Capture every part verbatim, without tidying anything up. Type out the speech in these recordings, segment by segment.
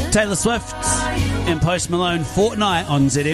Taylor Swift and Post Malone, Fortnite on Z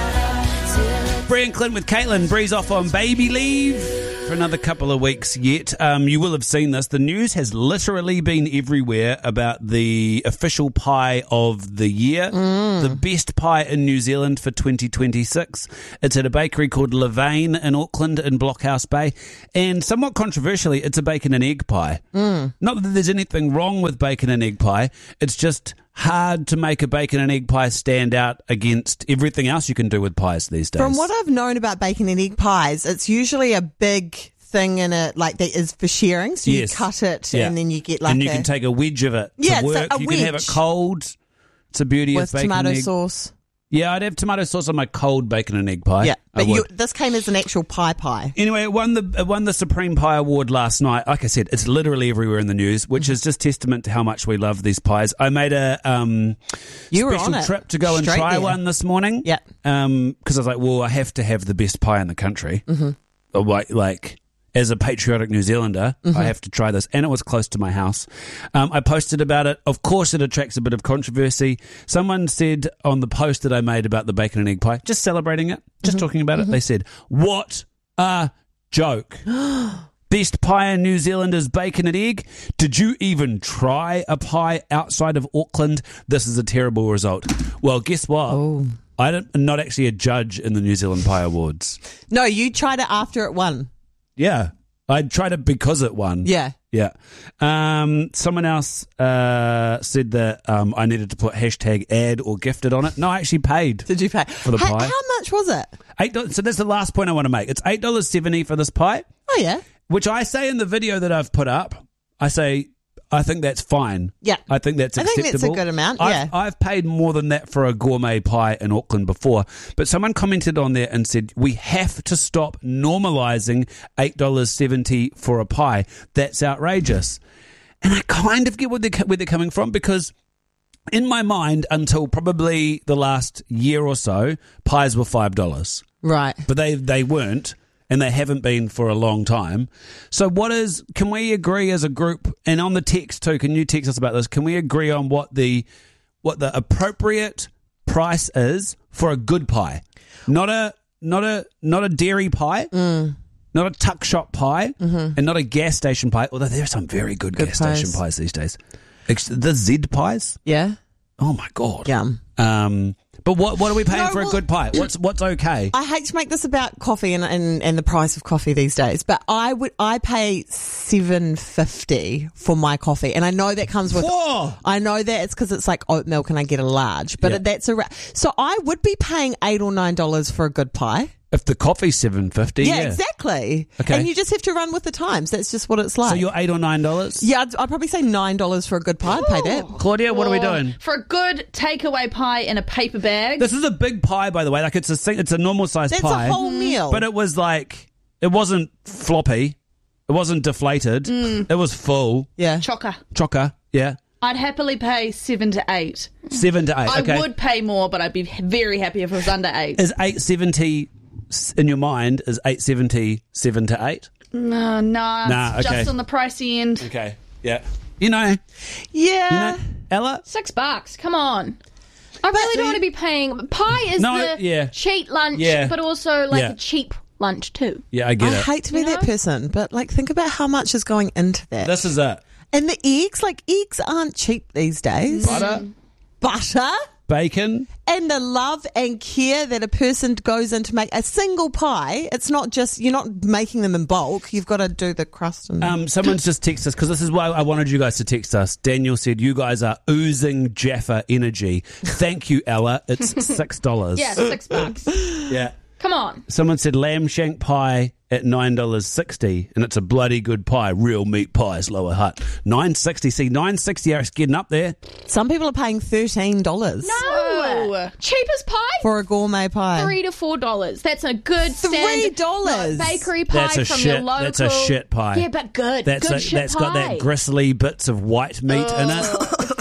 M. Brian Clint with Caitlin. Bree's off on baby leave for another couple of weeks yet. Um, you will have seen this. The news has literally been everywhere about the official pie of the year. Mm. The best pie in New Zealand for twenty twenty-six. It's at a bakery called Levain in Auckland in Blockhouse Bay. And somewhat controversially, it's a bacon and egg pie. Mm. Not that there's anything wrong with bacon and egg pie. It's just hard to make a bacon and egg pie stand out against everything else you can do with pies these days. From what I've known about bacon and egg pies, it's usually a big thing in it, like that is for sharing. So yes. you cut it yeah. and then you get like And you a, can take a wedge of it yeah, to work. It's a, a you wedge. can have it cold. It's a beauty with of bacon tomato and egg. sauce. Yeah, I'd have tomato sauce on my cold bacon and egg pie. Yeah, I but you, would. this came as an actual pie pie. Anyway, it won the it won the Supreme Pie Award last night. Like I said, it's literally everywhere in the news, which is just testament to how much we love these pies. I made a um, you were special on it. trip to go and Straight try there. one this morning. Yeah, um, because I was like, well, I have to have the best pie in the country. Mm-hmm. Like, like as a patriotic New Zealander, mm-hmm. I have to try this. And it was close to my house. Um, I posted about it. Of course, it attracts a bit of controversy. Someone said on the post that I made about the bacon and egg pie, just celebrating it, just mm-hmm. talking about mm-hmm. it, they said, what a joke. Best pie in New Zealand is bacon and egg. Did you even try a pie outside of Auckland? This is a terrible result. Well, guess what? Oh. I don't, I'm not actually a judge in the New Zealand Pie Awards. No, you tried it after it won. Yeah. I tried it because it won. Yeah. Yeah. Um, someone else uh, said that um, I needed to put hashtag ad or gifted on it. No, I actually paid. Did you pay? For the H- pie. How much was it? eight dollars So that's the last point I want to make. It's eight dollars seventy for this pie. Oh, yeah. Which I say in the video that I've put up, I say, I think that's fine. Yeah. I think that's I acceptable. think that's a good amount, I've, yeah. I've paid more than that for a gourmet pie in Auckland before, but someone commented on there and said, we have to stop normalising eight dollars seventy for a pie. That's outrageous. And I kind of get where they're, where they're coming from, because in my mind, until probably the last year or so, pies were five dollars. Right. But they, they weren't. And they haven't been for a long time. So what is, can we agree as a group, and on the text too, can you text us about this? Can we agree on what the what the appropriate price is for a good pie? Not a not a not a dairy pie, mm. not a tuck shop pie, mm-hmm. and not a gas station pie, although there are some very good, good gas pies. station pies these days. The Z pies? Yeah. Oh my God. Yum. Um But what what are we paying no, for well, a good pie? What's what's okay? I hate to make this about coffee and, and, and the price of coffee these days, but I would I pay seven fifty for my coffee, and I know that comes with. Whoa. I know that it's because it's like oat milk, and I get a large, but yeah. that's a ra- so I would be paying eight or nine dollars for a good pie. If the coffee's seven fifty, yeah, yeah, exactly. Okay, and you just have to run with the times. That's just what it's like. So you're eight or nine dollars. Yeah, I'd, I'd probably say nine dollars for a good pie. I'd pay that. Claudia, what are we doing for a good takeaway pie in a paper bag? This is a big pie, by the way. Like it's a it's a normal size That's pie. That's a whole meal. But it was like it wasn't floppy. It wasn't deflated. Mm. It was full. Yeah, chocker. Chocker. Yeah. I'd happily pay seven to eight. Seven to eight. I okay. would pay more, but I'd be very happy if it was under eight. Is eight seventy in your mind? Is eight seventy seven to eight? No, nah, nah. It's okay. just on the pricey end. Okay. Yeah. You know. Yeah. You know, Ella. Six bucks. Come on. I really don't want to be paying. Pie is no, the yeah. cheap lunch, yeah. but also like yeah. a cheap lunch too. Yeah, I get I it. I hate to be you that know? person, but like think about how much is going into that. This is it. And the eggs, like eggs aren't cheap these days. Butter. Butter. Bacon. And the love and care that a person goes in to make a single pie. It's not just, you're not making them in bulk. You've got to do the crust. And um, someone's just texted us, because this is why I wanted you guys to text us. Daniel said, you guys are oozing Jaffa energy. Thank you, Ella. It's six dollars. Yeah, six bucks. Yeah. Come on. Someone said lamb shank pie at nine dollars sixty, and it's a bloody good pie. Real meat pies, Lower Hutt. nine sixty. See, nine sixty are getting up there. Some people are paying thirteen dollars. No. Cheapest pie? For a gourmet pie. Three to four dollars. That's a good Three dollars. No, bakery pie That's a from shit. your local. That's a shit pie. Yeah, but good. That's good a, shit that's pie. got that gristly bits of white meat oh. in it.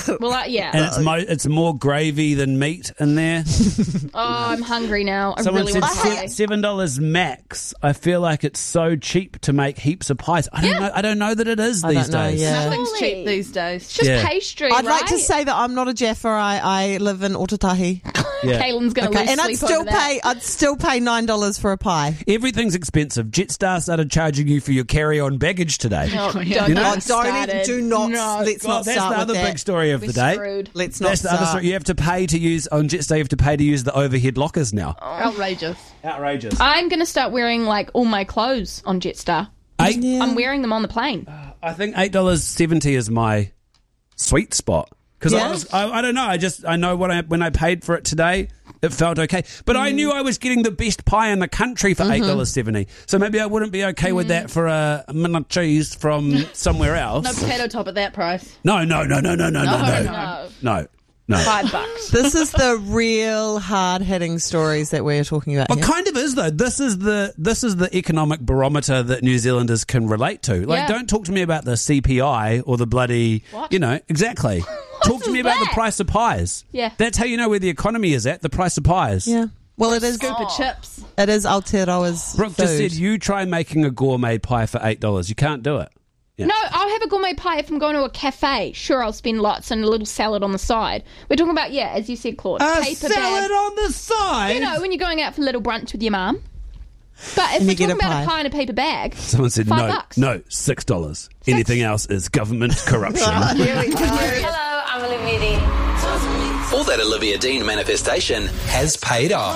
Well, uh, yeah. And it's mo- it's more gravy than meat in there. Oh, I'm hungry now. I Someone really said want to se- pie. seven dollars max. I feel like it's so cheap to make heaps of pies. I don't Yeah. know. I don't know that it is I these don't know, days. yeah. Nothing's Surely. cheap these days. It's just Yeah. pastry, I'd like right? to say that I'm not a Jeffer. I, I live in Otatahi. Yeah. Caitlin's going to Okay, lose and I'd sleep still over that. pay. I'd still pay nine dollars for a pie. Everything's expensive. Jetstar started charging you for your carry-on baggage today. Oh, don't You get know- me Oh, don't started. even, do not. No. Let's Well, not that's start the with other that. big story of We're the day. screwed. Let's not That's the other start. story. You have to pay to use on Jetstar. You have to pay to use the overhead lockers now. Outrageous. Outrageous. I'm going to start wearing like all my clothes on Jetstar. Eight, Yeah. I'm wearing them on the plane. I think eight dollars seventy is my sweet spot because I Yeah. was. I, I don't know. I just I know when I when I paid for it today, it felt okay. But I knew I was getting the best pie in the country for eight dollars seventy. So maybe I wouldn't be okay with that for a minute cheese from somewhere else. No potato top at that price. No, no, no, no, no, no, no, no, No. no, no. Five bucks. This is the real hard-hitting stories that we're talking about Well, here. kind of is though. This is the this is the economic barometer that New Zealanders can relate to. Like, Yeah. don't talk to me about the C P I or the bloody, What? you know, exactly. Talk to is me about the that? price of pies. Yeah. That's how you know where the economy is at. The price of pies. Yeah. Well, it is. Scoop of chips. It is Aotearoa's Brooke food. just said you try making a gourmet pie for eight dollars. You can't do it. Yeah. No, I'll have a gourmet pie if I'm going to a cafe. Sure, I'll spend lots and a little salad on the side. We're talking about, yeah, as you said, Claude, A paper salad bag. on the side. You know, when you're going out for a little brunch with your mum. But if And we're you get talking a about pie. a pie in a paper bag, Someone said five no, bucks. no, six dollars. Anything else is government corruption. Hello, I'm Olivia Dean. All that Olivia Dean manifestation has paid off.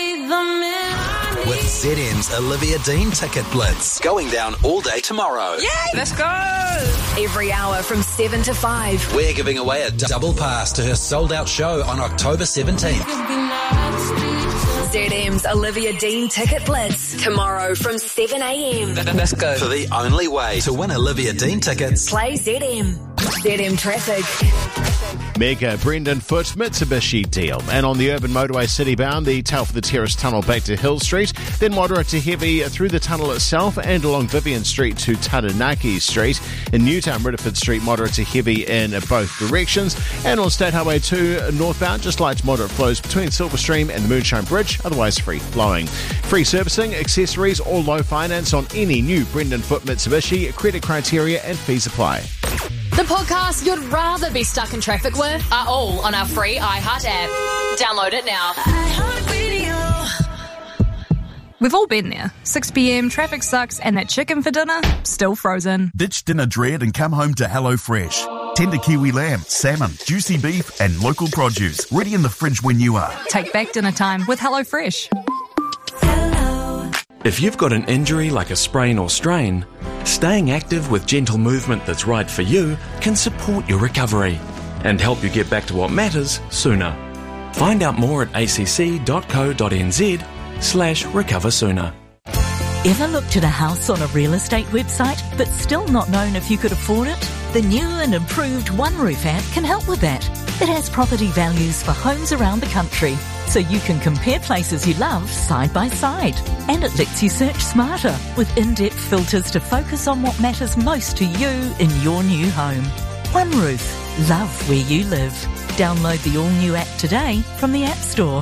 With Z M's Olivia Dean Ticket Blitz going down all day tomorrow. Let's go. Every hour from seven to five. We're giving away a double pass to her sold-out show on October seventeenth. Z M's Olivia Dean Ticket Blitz tomorrow from seven a.m. Let's go. For the only way to win Olivia Dean tickets. Play Z M. Z M Traffic. Mega Brendan Foot Mitsubishi deal. And on the urban motorway citybound, the tail for the Terrace Tunnel back to Hill Street, then moderate to heavy through the tunnel itself and along Vivian Street to Taranaki Street. In Newtown, Ridderford Street, moderate to heavy in both directions. And on State Highway two northbound, just light to moderate flows between Silverstream and the Moonshine Bridge, otherwise free flowing. Free servicing, accessories, or low finance on any new Brendan Foot Mitsubishi. Credit criteria and fees apply. The podcasts you'd rather be stuck in traffic with are all on our free iHeart app. Download it now. We've all been there. six p.m, traffic sucks, and that chicken for dinner, still frozen. Ditch dinner dread and come home to HelloFresh. Tender kiwi lamb, salmon, juicy beef, and local produce. Ready in the fridge when you are. Take back dinner time with HelloFresh. If you've got an injury like a sprain or strain, staying active with gentle movement that's right for you can support your recovery and help you get back to what matters sooner. Find out more at acc.co.nz slash recover sooner. Ever looked at a house on a real estate website but still not known if you could afford it? The new and improved One Roof app can help with that. It has property values for homes around the country, so you can compare places you love side by side. And it lets you search smarter with in-depth filters to focus on what matters most to you in your new home. One Roof. Love where you live. Download the all-new app today from the App Store.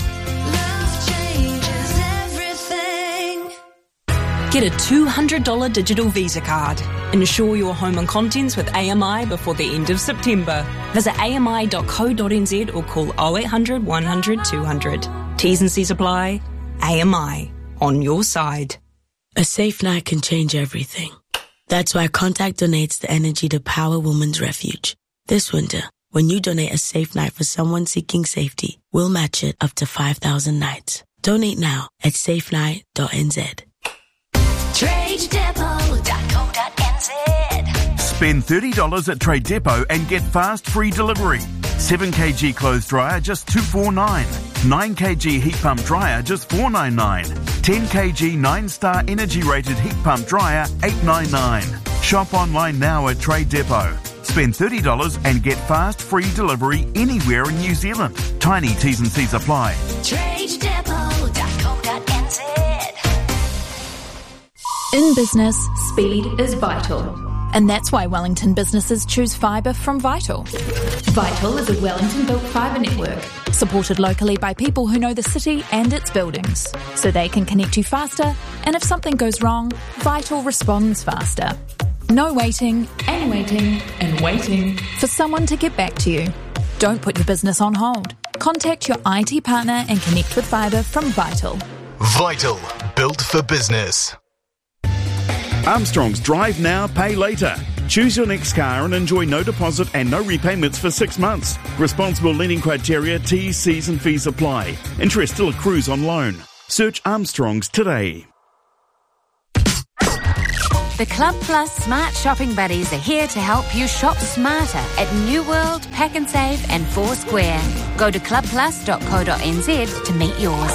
Get a two hundred dollars digital Visa card. Insure your home and contents with A M I before the end of September. Visit A M I dot co dot n z or call oh eight hundred, one hundred, two hundred. T's and C's apply. A M I. On your side. A safe night can change everything. That's why Contact donates the energy to Power Women's Refuge. This winter, when you donate a safe night for someone seeking safety, we'll match it up to five thousand nights. Donate now at safe night dot n z. trade depot dot co dot n z. Spend thirty dollars at Trade Depot and get fast free delivery. seven kilogram clothes dryer just two hundred forty-nine dollars. nine kilogram heat pump dryer just four hundred ninety-nine dollars. ten kilogram nine star energy rated heat pump dryer eight hundred ninety-nine dollars. Shop online now at Trade Depot. Spend thirty dollars and get fast free delivery anywhere in New Zealand. Tiny T's and C's apply. trade depot dot co dot n z. In business, speed is vital. And that's why Wellington businesses choose fibre from Vital. Vital is a Wellington-built fibre network, supported locally by people who know the city and its buildings, so they can connect you faster, and if something goes wrong, Vital responds faster. No waiting, and waiting, and waiting for someone to get back to you. Don't put your business on hold. Contact your I T partner and connect with fibre from Vital. Vital, built for business. Armstrong's Drive Now, Pay Later. Choose your next car and enjoy no deposit and no repayments for six months. Responsible lending criteria, T's, C's and fees apply. Interest still accrues on loan. Search Armstrong's today. The Club Plus Smart Shopping Buddies are here to help you shop smarter at New World, Pack and Save and Foursquare. Go to club plus dot co dot n z to meet yours.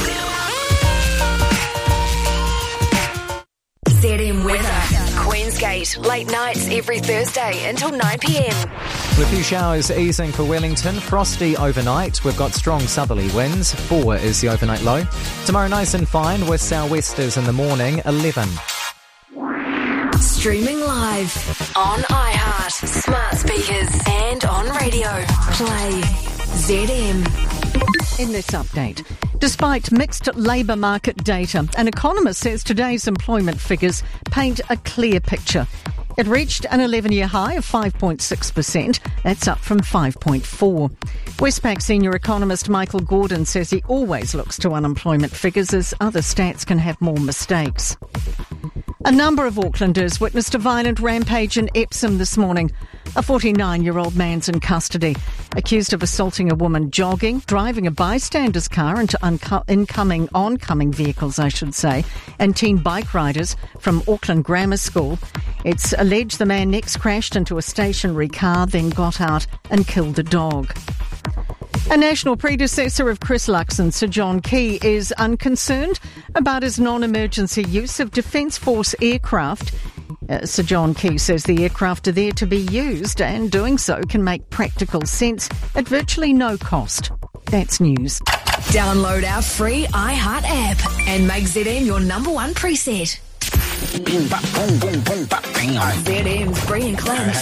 Z M weather. Queensgate, late nights every Thursday until nine p.m. With a few showers easing for Wellington, frosty overnight. We've got strong southerly winds. Four is the overnight low. Tomorrow nice and fine with sou'westers in the morning, eleven. Streaming live on iHeart, smart speakers and on radio. Play Z M. In this update, despite mixed labour market data, an economist says today's employment figures paint a clear picture. It reached an eleven-year high of five point six percent. That's up from five point four. Westpac senior economist Michael Gordon says he always looks to unemployment figures as other stats can have more mistakes. A number of Aucklanders witnessed a violent rampage in Epsom this morning. A forty-nine-year-old man's in custody, accused of assaulting a woman jogging, driving a bystander's car into unco- incoming, oncoming vehicles, I should say, and teen bike riders from Auckland Grammar School. It's alleged the man next crashed into a stationary car, then got out and killed the dog. A national predecessor of Chris Luxon, Sir John Key, is unconcerned about his non-emergency use of Defence Force aircraft. Uh, Sir John Key says the aircraft are there to be used, and doing so can make practical sense at virtually no cost. That's news. Download our free iHeart app and make Z M your number one preset. Z M's Brian Clint.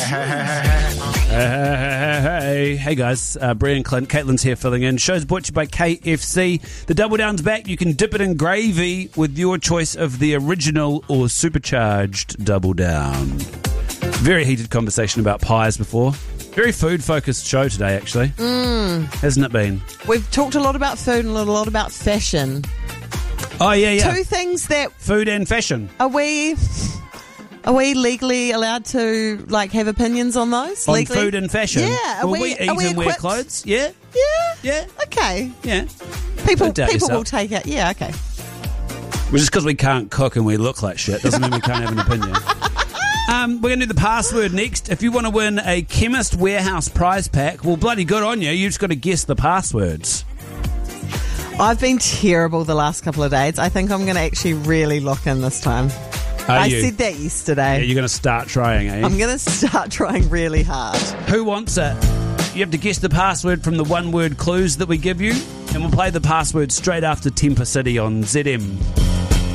Hey, hey guys, uh, Brian Clint, Caitlin's here filling in. Show's brought to you by K F C. The Double Down's back. You can dip it in gravy with your choice of the original or supercharged Double Down. Very heated conversation about pies before. Very food-focused show today, actually. Mm. Hasn't it been? We've talked a lot about food and a lot about fashion. Oh, yeah, yeah. Two things that... Food and fashion. Are we... Are we legally allowed to, like, have opinions on those? On legally? food and fashion? Yeah. Are Will we, we eat are we and wear equipped? clothes? Yeah. Yeah. Yeah. Okay. Yeah. People, Don't doubt people yourself. will take it. Yeah, okay. Well, just because we can't cook and we look like shit doesn't mean we can't have an opinion. Um, we're going to do the password next. If you want to win a Chemist Warehouse prize pack, well, bloody good on you. You just got to guess the passwords. I've been terrible the last couple of days. I think I'm going to actually really lock in this time. Are I you? said that yesterday. Yeah, you're going to start trying, eh? I'm going to start trying really hard. Who wants it? You have to guess the password from the one-word clues that we give you, and we'll play the password straight after Temper City on Z M.